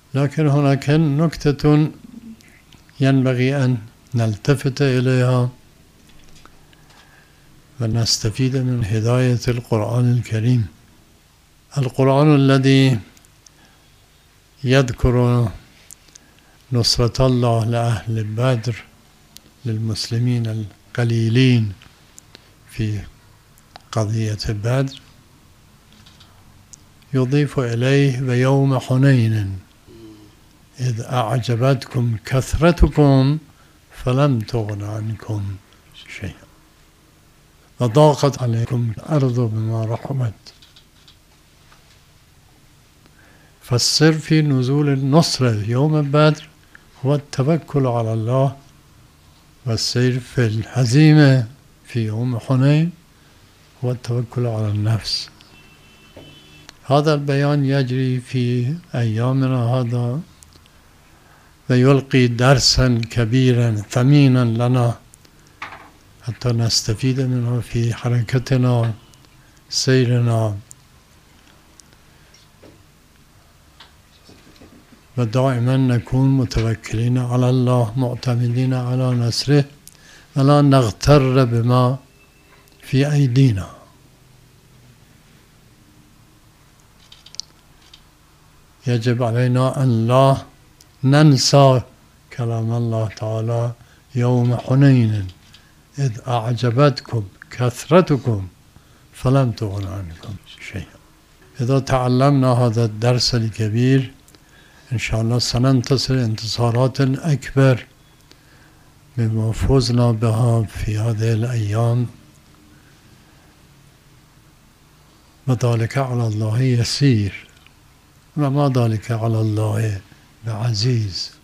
لكن هناك نكتة ينبغي أن نلتفت إليها ونستفيد من هداية القرآن الكريم. القرآن الذي يذكر نصرة الله لأهل بدر، للمسلمين القليلين في قضية بدر، يضيف إليه ويوم حنين إذ أعجبتكم كثرتكم فلم تغن عنكم شيئا وضاقت عليكم الأرض بما رحبت. فالسر في نزول النصر يوم بدر هو التوكل على الله، والسر في الهزيمة في يوم حنين هو التوكل على النفس. هذا البيان يجري في أيامنا هذا ويلقي درسا كبيرا ثمينا لنا حتى نستفيد منه في حركتنا سيرنا، ودائما نكون متوكلين على الله معتمدين على نصره ولا نغتر بما في أيدينا. يجب علينا أن لا ننسى كلام الله تعالى يوم حنين إذ أعجبتكم كثرتكم فلم تغن عنكم شيئا. إذا تعلمنا هذا الدرس الكبير إن شاء الله سننتصر انتصارات أكبر مما فزنا بها في هذه الأيام، وذلك على الله يسير وما ذلك على الله بعزيز.